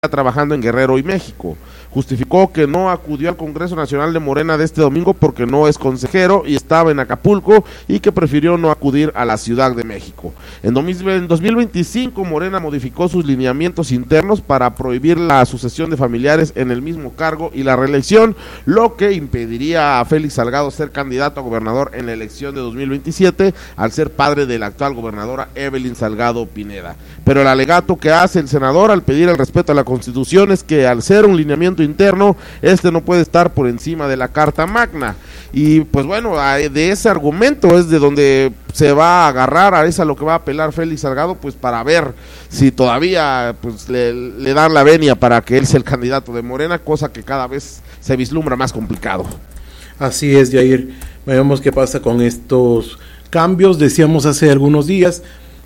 trabajando en Guerrero y México. Justificó que no acudió al Congreso Nacional de Morena de este domingo porque no es consejero y estaba en Acapulco y que prefirió no acudir a la Ciudad de México. En 2025 Morena modificó sus lineamientos internos para prohibir la sucesión de familiares en el mismo cargo y la reelección, lo que impediría a Félix Salgado ser candidato a gobernador en la elección de 2027 al ser padre de la actual gobernadora Evelyn Salgado Pineda. Pero el alegato que hace el senador al pedir el respeto a la Constitución es que al ser un lineamiento interno, no puede estar por encima de la Carta Magna. Y pues bueno, de ese argumento es de donde se va a agarrar, a lo que va a apelar Félix Salgado, pues para ver si todavía pues le dan la venia para que él sea el candidato de Morena, cosa que cada vez se vislumbra más complicado. Así es, Jair. Veamos qué pasa con estos cambios. Decíamos hace algunos días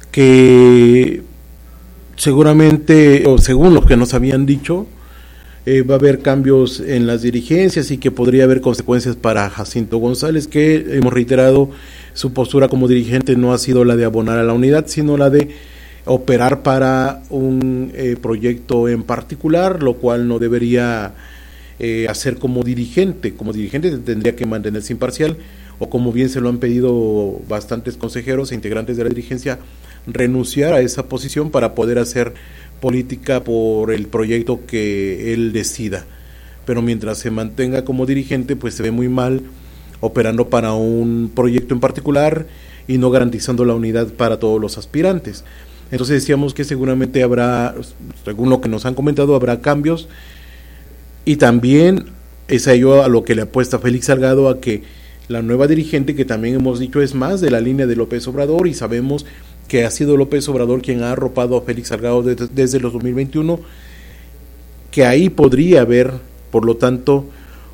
que seguramente, o según lo que nos habían dicho, va a haber cambios en las dirigencias y que podría haber consecuencias para Jacinto González, que hemos reiterado, su postura como dirigente no ha sido la de abonar a la unidad, sino la de operar para un proyecto en particular, lo cual no debería hacer como dirigente. Como dirigente tendría que mantenerse imparcial, o como bien se lo han pedido bastantes consejeros e integrantes de la dirigencia, renunciar a esa posición para poder hacer política por el proyecto que él decida. Pero mientras se mantenga como dirigente, pues se ve muy mal operando para un proyecto en particular y no garantizando la unidad para todos los aspirantes. Entonces decíamos que seguramente habrá, según lo que nos han comentado, habrá cambios, y también es a ello a lo que le apuesta Félix Salgado, a que la nueva dirigente, que también hemos dicho es más de la línea de López Obrador, y sabemos que ha sido López Obrador quien ha arropado a Félix Salgado desde los 2021, que ahí podría haber, por lo tanto,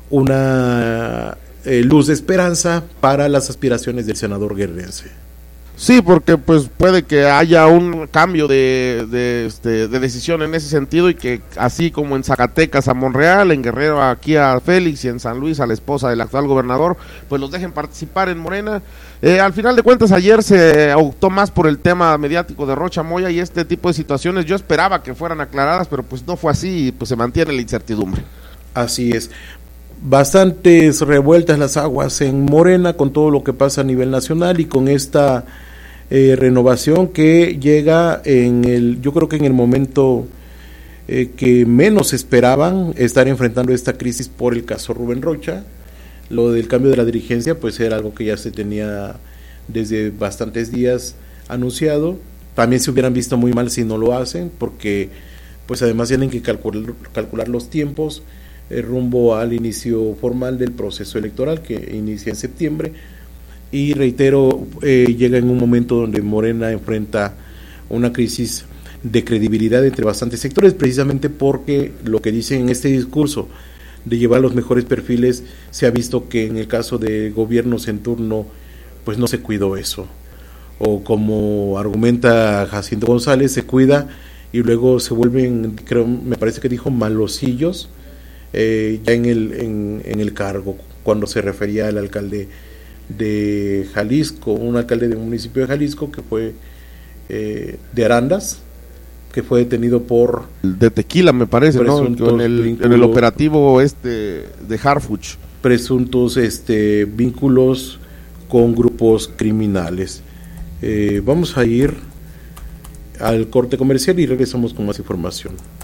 una luz de esperanza para las aspiraciones del senador guerrerense. Sí, porque pues puede que haya un cambio de decisión en ese sentido, y que así como en Zacatecas a Monreal, en Guerrero aquí a Félix y en San Luis a la esposa del actual gobernador, pues los dejen participar en Morena. Al final de cuentas ayer se optó más por el tema mediático de Rocha Moya, y este tipo de situaciones yo esperaba que fueran aclaradas, pero pues no fue así, y pues se mantiene la incertidumbre. Así es. Bastantes revueltas las aguas en Morena con todo lo que pasa a nivel nacional, y con esta renovación que llega yo creo que en el momento que menos esperaban estar enfrentando esta crisis por el caso Rubén Rocha. Lo del cambio de la dirigencia pues era algo que ya se tenía desde bastantes días anunciado. También se hubieran visto muy mal si no lo hacen, porque pues además tienen que calcular los tiempos rumbo al inicio formal del proceso electoral que inicia en septiembre. Y reitero, llega en un momento donde Morena enfrenta una crisis de credibilidad entre bastantes sectores, precisamente porque lo que dicen en este discurso de llevar los mejores perfiles, se ha visto que en el caso de gobiernos en turno pues no se cuidó eso, o como argumenta Jacinto González, se cuida y luego se vuelven, me parece que dijo, malosillos ya en el cargo, cuando se refería al alcalde de Jalisco, un alcalde de un municipio de Jalisco que fue de Arandas, que fue detenido por de Tequila, me parece, ¿no? En el operativo de Harfuch, presuntos vínculos con grupos criminales. Vamos a ir al corte comercial y regresamos con más información.